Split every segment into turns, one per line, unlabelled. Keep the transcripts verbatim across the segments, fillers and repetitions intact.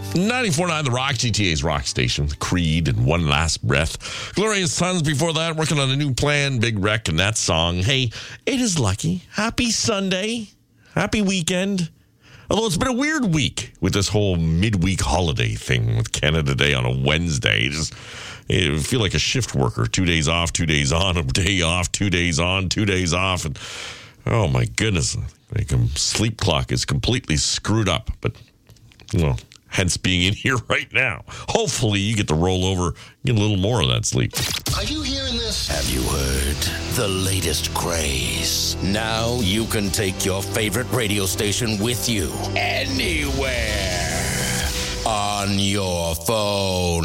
ninety-four point nine The Rock, G T A's rock station, Creed, and One Last Breath. Glorious Sons before that, working on a new plan, Big Wreck, and that song. Hey, it is lucky. Happy Sunday. Happy weekend. Although it's been a weird week with this whole midweek holiday thing with Canada Day on a Wednesday. Just I feel like a shift worker. Two days off, two days on, a day off, two days on, two days off. And oh, my goodness. Like, um, sleep clock is completely screwed up. But, well, hence being in here right now. Hopefully you get to roll over, get a little more of that sleep.
Are you hearing this? Have you heard the latest craze? Now you can take your favorite radio station with you anywhere on your phone.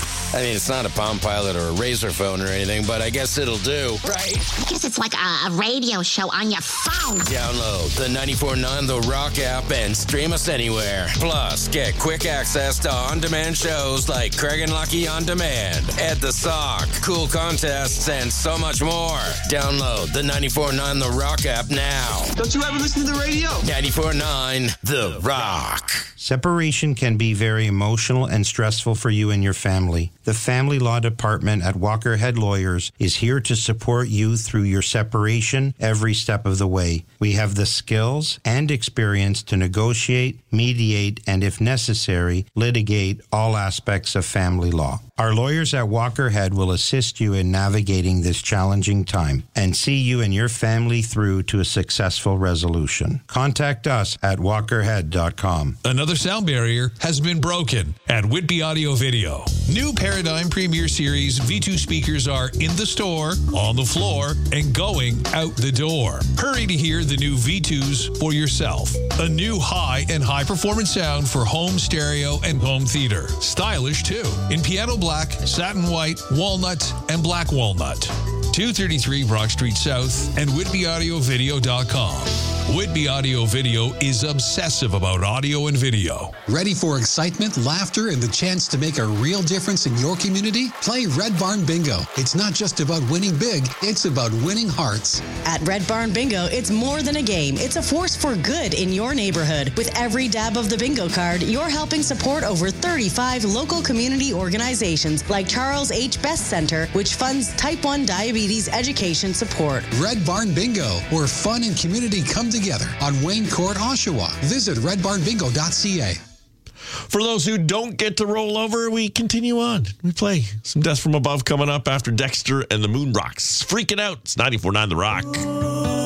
I mean, it's not a Palm Pilot or a Razor phone or anything, but I guess it'll do, right?
I guess it's like a, a radio show on your phone.
Download the ninety-four point nine The Rock app and stream us anywhere. Plus, get quick access to on-demand shows like Craig and Lucky On Demand, Ed the Sock, cool contests, and so much more. Download the ninety-four point nine The Rock app now.
Don't you ever listen to the radio?
ninety-four point nine The Rock.
Separation can be very emotional and stressful for you and your family. The Family Law Department at Walker Head Lawyers is here to support you through your separation every step of the way. We have the skills and experience to negotiate, mediate, and if necessary, litigate all aspects of family law. Our lawyers at Walker Head will assist you in navigating this challenging time and see you and your family through to a successful resolution. Contact us at walker head dot com.
Another sound barrier has been broken at Whitby Audio Video. New Paradigm Premier Series V two speakers are in the store, on the floor, and going out the door. Hurry to hear the new V twos for yourself. A new high and high performance sound for home stereo and home theater. Stylish too, in piano black, satin white, walnut, and black walnut. two thirty-three Brock Street South and whitby audio video dot com. Whitby Audio Video is obsessive about audio and video.
Ready for excitement, laughter, and the chance to make a real difference in your community? Play Red Barn Bingo. It's not just about winning big, it's about winning hearts.
At Red Barn Bingo, it's more than a game. It's a force for good in your neighborhood. With every dab of the bingo card, you're helping support over thirty-five local community organizations like Charles H. Best Center, which funds type one diabetes education support.
Red Barn Bingo, where fun and community come together on Wayne Court, Oshawa. Visit red barn bingo dot c a.
For those who don't get to roll over, we continue on. We play some Death from Above coming up after Dexter and the Moon Rocks. Freaking Out. It's ninety-four point nine The Rock.